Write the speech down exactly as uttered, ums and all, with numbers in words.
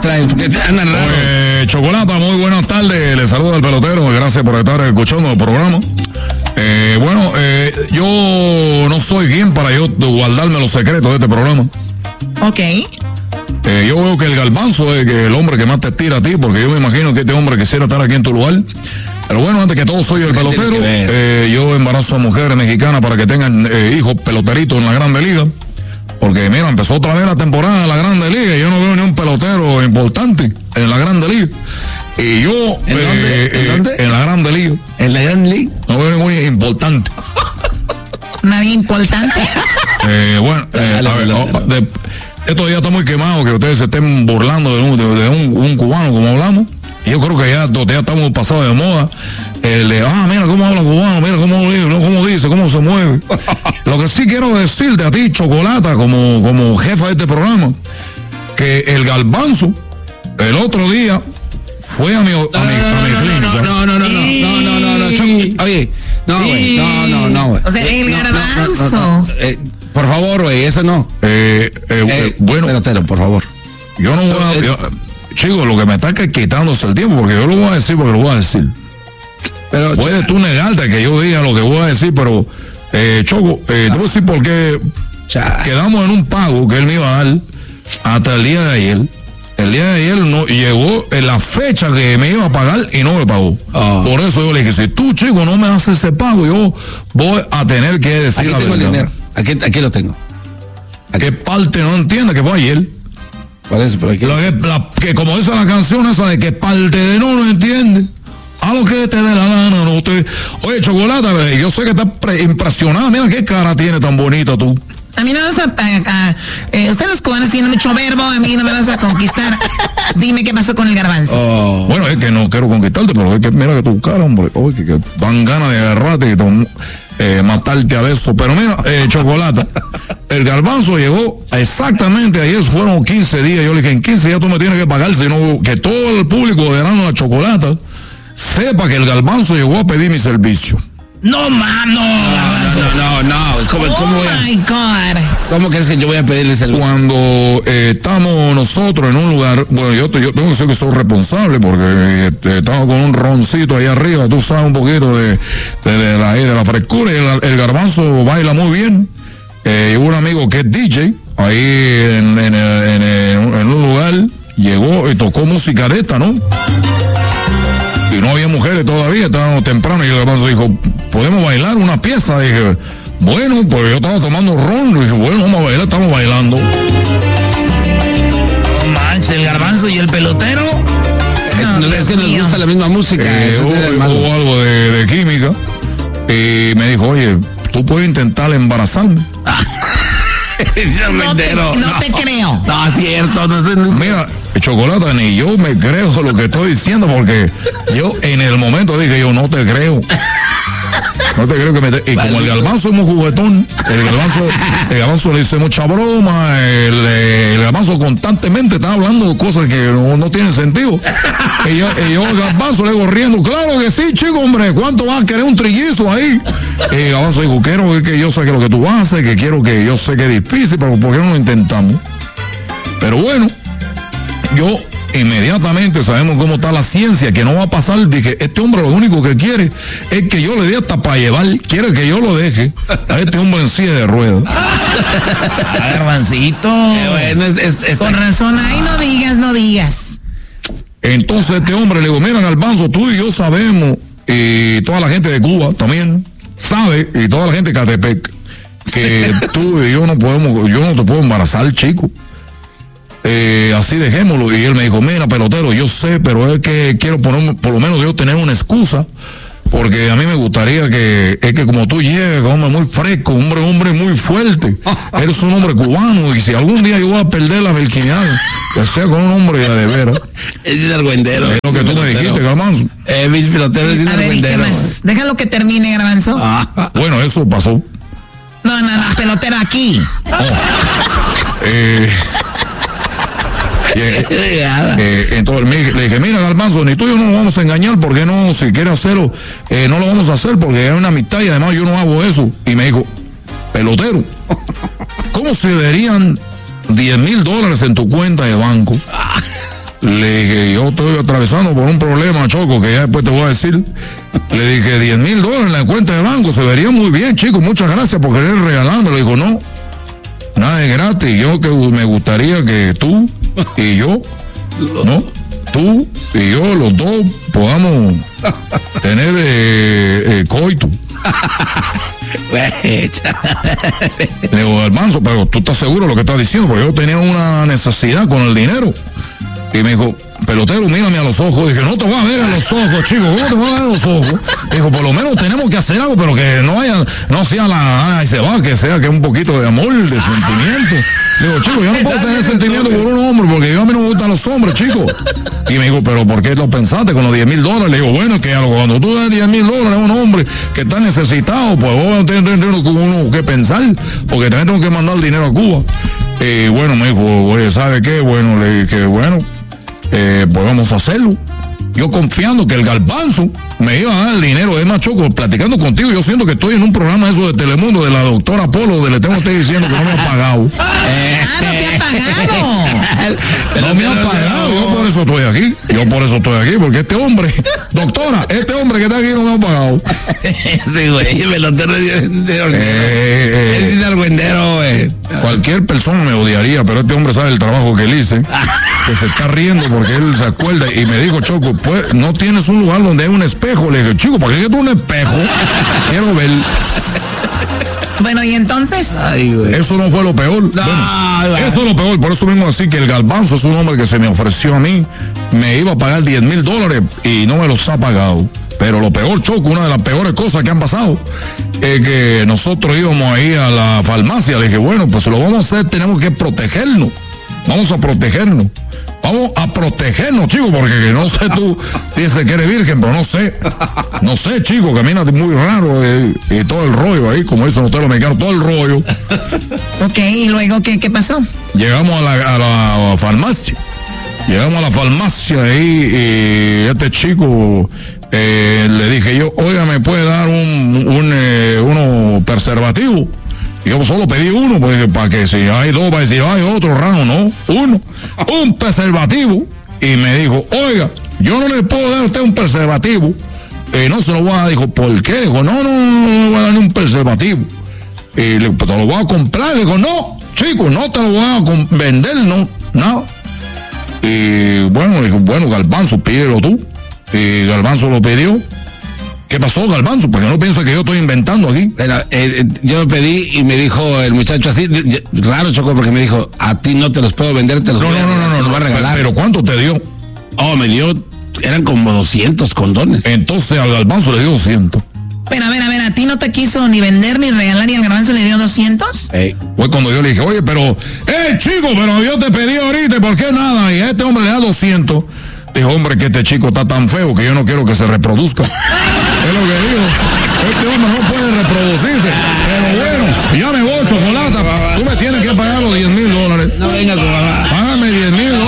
traes? ¿Qué te andan raro? Eh, Chocolata, muy buenas tardes. Les saluda el pelotero. Gracias por estar escuchando el programa. Eh, bueno, eh, yo no soy quien para yo guardarme los secretos de este programa. Ok. Eh, yo veo que el Garbanzo es que el hombre que más te tira a ti, porque yo me imagino que este hombre quisiera estar aquí en tu lugar. Pero bueno, antes que todo, soy el pelotero. Eh, yo embarazo a mujeres mexicanas para que tengan eh, hijos peloteritos en la Grande Liga. Porque mira, empezó otra vez la temporada de la Grande Liga y yo no veo ni un pelotero importante en la Grande Liga. Y yo, ¿En, eh, dónde? ¿En eh, dónde? En la Grande Liga. ¿En la Grande Liga? No veo ningún importante. ¿Nada importante? eh, bueno, eh, a ver, no, de, esto ya está muy quemado, que ustedes se estén burlando de un, de, de un, un cubano como hablamos. Y yo creo que ya, ya estamos pasados de moda. El de, ah, mira cómo habla cubano, mira cómo, cómo dice, cómo se mueve. Lo que sí quiero decirte a ti, Chocolata, como, como jefa de este programa, que el Garbanzo, el otro día, fue a mi, a mi, a mi clínica. No, no, no, no, no, no, no, no, Choco, oye, no, güey, no, no, no, güey. O sea, el no, Garbanzo. No, no, no, eh, por favor, güey, eso no. Eh, eh, Eh, bueno, pelotero, por favor. yo no voy a... Yo, chicos, lo que me está quitándose el tiempo, porque yo lo voy a decir porque lo voy a decir. Pero, puedes tú negarte que yo diga lo que voy a decir, pero eh, Choco, eh, te voy a decir por qué quedamos en un pago que él me iba a dar hasta el día de ayer. El día de ayer no llegó en la fecha que me iba a pagar y no me pagó. Oh. Por eso yo le dije, si tú, chico, no me haces ese pago, yo voy a tener que decir aquí la tengo verdad. el dinero. Aquí, aquí lo tengo. ¿A qué parte no entiende que fue ayer? Parece, pero aquí... Lo que, la, que como dice la canción esa de que parte de no lo entiende. A lo que te dé la gana, no te... Oye, Chocolata, yo sé que estás impresionada. Mira qué cara tiene tan bonita tú. A mí no vas a... a, a eh, ustedes los cubanos tienen mucho verbo, a mí no me vas a conquistar. Dime qué pasó con el Garbanzo. Oh. Bueno, es que no quiero conquistarte, pero es que mira que tu cara, hombre. Oye, que, que dan ganas de agarrarte y tom, eh, matarte a besos. Pero mira, eh, Chocolata, el Garbanzo llegó exactamente ayer, fueron quince días. Yo le dije, en quince días tú me tienes que pagar, sino que todo el público de Ganando la Chocolata sepa que el Garbanzo llegó a pedir mi servicio. No, mano. No, no, no, no. ¿Cómo, oh cómo voy a, my God. ¿Cómo crees que yo voy a pedirle servicio? Cuando eh, estamos nosotros en un lugar, bueno, yo, yo tengo que ser que soy responsable porque este, estamos con un roncito ahí arriba, tú sabes un poquito de, de, de, la, de la frescura y el, el Garbanzo baila muy bien. Eh, un amigo que es D J, ahí en, en, en, en, en un lugar, llegó y tocó música de esta, ¿no? Y no había mujeres todavía, estábamos temprano y el Garbanzo dijo, ¿podemos bailar una pieza? Dije, bueno, pues yo estaba tomando ron, dije, bueno, vamos a bailar, estamos bailando. No manches, el Garbanzo y el pelotero. No, no es que nos gusta la misma música. Eh, hubo, hubo algo de, de química y me dijo, oye, tú puedes intentar embarazarme. No te, no, no te creo. No, es cierto. No sé, no. Mira, Chocolata, ni yo me creo lo que estoy diciendo porque yo en el momento dije, yo no te creo. No te creo que me... Te... Y como el Garbanzo es muy juguetón, el Garbanzo, el Garbanzo le dice mucha broma, el, el Garbanzo constantemente está hablando de cosas que no, no tienen sentido. Y yo, y yo al Garbanzo le digo riendo, claro que sí, chico, hombre, ¿cuánto vas a querer un trillizo ahí? Y el Garbanzo dijo, quiero que yo sé que lo que tú haces, que quiero que yo sé que es difícil, pero ¿por qué no lo intentamos? Pero bueno, yo... inmediatamente sabemos cómo está la ciencia, que no va a pasar. Dije, este hombre lo único que quiere es que yo le dé hasta para llevar, quiere que yo lo deje a este hombre en silla de ruedas. Garbancito. Eh, bueno, es, es, es, Con razón, ahí no digas, no digas. Entonces este hombre le digo, mira Garbanzo, tú y yo sabemos, y toda la gente de Cuba también sabe, y toda la gente de Catepec, que tú y yo no podemos, yo no te puedo embarazar, chico. Eh, así dejémoslo. Y él me dijo, mira, pelotero, yo sé, pero es que quiero poner, por lo menos yo tener una excusa, porque a mí me gustaría que, es que como tú llegas, hombre muy fresco, hombre, hombre muy fuerte, eres un hombre cubano, y si algún día yo voy a perder la virginidad, que sea con un hombre de veras. Es inargüendero. Es lo que tú me dijiste, Garbanzo. Eh, mis peloteros es inargüendero. A ver, ¿y qué más? Déjalo que termine, Garbanzo. Ah. Bueno, eso pasó. No, nada, pelotera aquí. Oh. Eh... Eh, eh, entonces le dije, mira Garbanzo, ni tú y yo no nos vamos a engañar, porque no, si quieres hacerlo, eh, no lo vamos a hacer porque hay una amistad y además yo no hago eso. Y me dijo, pelotero, ¿cómo se verían diez mil dólares en tu cuenta de banco? le dije, yo estoy atravesando por un problema, Choco, que ya después te voy a decir. Le dije, diez mil dólares en la cuenta de banco, se vería muy bien, chico, muchas gracias por querer regalarme. Le dijo, no, nada es gratis, yo que me gustaría que tú y yo, ¿no? Tú y yo, los dos, podamos tener eh, eh, coito. Le digo, Garbanzo, pero tú estás seguro de lo que estás diciendo, porque yo tenía una necesidad con el dinero. Y me dijo, pelotero, mírame a los ojos. Dije, no te voy a ver a los ojos, chico, ¿cómo te voy a ver a los ojos? Dijo, por lo menos tenemos que hacer algo, pero que no haya, no sea la, ay, se va, que sea que un poquito de amor, de sentimiento. Digo, chico, yo no puedo tener sentimiento por un hombre, porque yo a mí no me gustan los hombres, chico. Y me dijo, pero ¿por qué lo pensaste con los diez mil dólares? Le digo, bueno, es que cuando tú das diez mil dólares a un hombre que está necesitado, pues vos tienes uno que pensar, porque también tengo que mandar el dinero a Cuba. Y bueno, me dijo, oye, ¿sabe qué? Bueno, le dije, bueno, eh, pues vamos a hacerlo. Yo confiando que el Garbanzo me iba a dar el dinero. Es más, Choco, platicando contigo, yo siento que estoy en un programa eso de Telemundo, de la doctora Polo, donde le tengo a usted diciendo que no me ha pagado. Ah, no te ha pagado. No me ha pagado, yo por eso estoy aquí. Yo por eso estoy aquí, porque este hombre, doctora, este hombre que está aquí no me ha pagado. Sí, güey, el pelotero es argüendero, güey. Cualquier persona me odiaría, pero este hombre sabe el trabajo que él hice, que se está riendo porque él se acuerda y me dijo, Choco, pues no tienes un lugar donde hay un espejo. Le dije, chico, ¿para qué tú un espejo? Quiero ver. Bueno, ¿y entonces? Ay, eso no fue lo peor. No, bueno, eso es lo peor. Por eso mismo así que el Garbanzo es un hombre que se me ofreció a mí. Me iba a pagar diez mil dólares y no me los ha pagado. Pero lo peor, Choco, una de las peores cosas que han pasado es que nosotros íbamos ahí a la farmacia. Le dije, bueno, pues si lo vamos a hacer, tenemos que protegernos. Vamos a protegernos. Vamos a protegernos, chico, porque no sé, tú dices que eres virgen, pero no sé. No sé, chico, caminas muy raro eh, y todo el rollo ahí, como dicen ustedes los mexicanos, todo el rollo. Ok, ¿y luego qué, qué pasó? Llegamos a la, a la farmacia. Llegamos a la farmacia ahí y este chico eh, le dije yo, oiga, ¿me puede dar un, un eh, uno preservativo? Y yo solo pedí uno, pues, para que si hay dos, para decir, hay otro raro, no, uno, un preservativo. Y me dijo, oiga, yo no le puedo dar a usted un preservativo. Y no se lo voy a dar. Dijo, ¿por qué? Dijo, no, no, no, no le voy a dar un preservativo. Y le digo, pues te lo voy a comprar. Le dijo, no, chico, no te lo voy a vender, no, nada. Y bueno, le dijo, bueno, Garbanzo, pídelo tú. Y Garbanzo lo pidió. ¿Qué pasó, Garbanzo? Porque no piensa que yo estoy inventando aquí. Pero, eh, yo lo pedí y me dijo el muchacho así, raro, Choco, porque me dijo, a ti no te los puedo vender, te los no, voy, no, a, no, no, te no, los voy a regalar. Pero ¿cuánto te dio? Oh, me dio, eran como doscientos condones. Entonces al Garbanzo le dio doscientos. Pero a ver, a ver, ¿a ti no te quiso ni vender ni regalar y al Garbanzo le dio doscientos? Hey. Fue cuando yo le dije, oye, pero, eh, chico, pero yo te pedí ahorita, ¿por qué nada? Y a este hombre le da doscientos. Dijo, hombre, que este chico está tan feo que yo no quiero que se reproduzca. Es lo que digo. Este hombre no puede reproducirse. Pero bueno, ya me voy, Chocolata. Tú me tienes que pagar los diez mil dólares. No venga con mamá. Págame diez mil dólares.